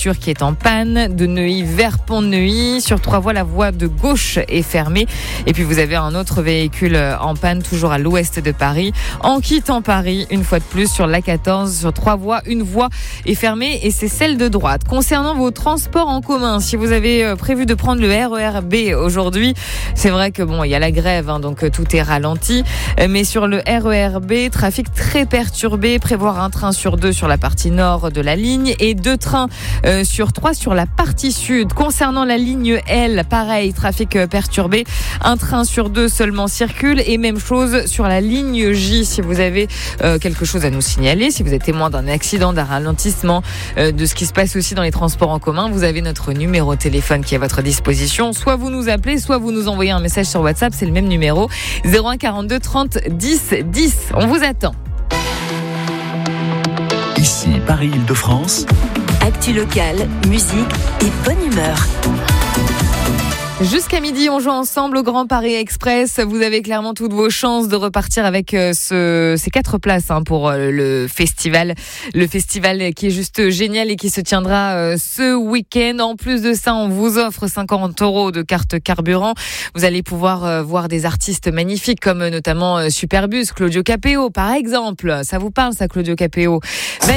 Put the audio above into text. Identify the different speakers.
Speaker 1: voiture qui est en panne de Neuilly vers Pont-de-Neuilly. Sur 3 voies, la voie de gauche est fermée. Et puis vous avez un autre véhicule en panne toujours à l'ouest de Paris. En quittant Paris, une fois de plus, sur l'A14, sur 3 voies, une voie est fermée et c'est celle de droite. Concernant vos transports en commun, si vous avez prévu de prendre le RER B aujourd'hui, c'est vrai que il y a la grève, donc tout est ralenti. Mais sur le RER B, trafic très perturbé. Prévoir un train sur 2 sur la partie nord de la ligne et 2 trains sur 3 sur la partie sud. Concernant la ligne L, pareil, trafic perturbé. Un train sur 2 seulement circule et même chose sur la ligne J. Si vous avez quelque chose à nous signaler, si vous êtes témoin d'un accident, d'un ralentissement, de ce qui se passe aussi dans les transports en commun, vous avez notre numéro de téléphone qui est à votre disposition. Soit vous nous appelez, soit vous nous envoyez un message sur WhatsApp, c'est le même numéro, 01 42 30 10 10. On vous attend.
Speaker 2: Ici Paris-Île-de-France.
Speaker 3: Actu locale, musique et bonne humeur.
Speaker 1: Jusqu'à midi, on joue ensemble au Grand Paris Express. Vous avez clairement toutes vos chances de repartir avec ces 4 places pour le festival. Le festival qui est juste génial et qui se tiendra ce week-end. En plus de ça, on vous offre 50 € de carte carburant. Vous allez pouvoir voir des artistes magnifiques comme notamment Superbus, Claudio Capéo par exemple. Ça vous parle ça, Claudio Capéo?